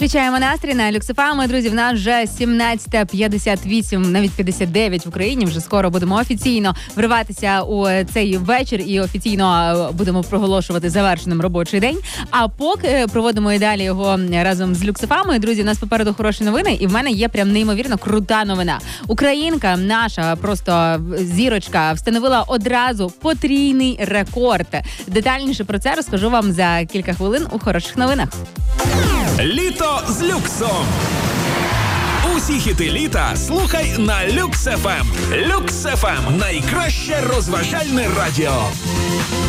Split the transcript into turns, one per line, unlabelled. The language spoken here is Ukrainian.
Включаємо настрій на Люксофам. Друзі, в нас вже 17:58, навіть 59 в Україні. Вже скоро будемо офіційно вриватися у цей вечір і офіційно будемо проголошувати завершеним робочий день. А поки проводимо і далі його разом з Люксофами. Друзі, у нас попереду хороші новини, і в мене є прям неймовірно крута новина. Українка, наша просто зірочка, встановила одразу потрійний рекорд. Детальніше про це розкажу вам за кілька хвилин у хороших новинах.
Літо з люксом. Усі хіти літа слухай на Люкс ФМ. Люкс ФМ – найкраще розважальне радіо.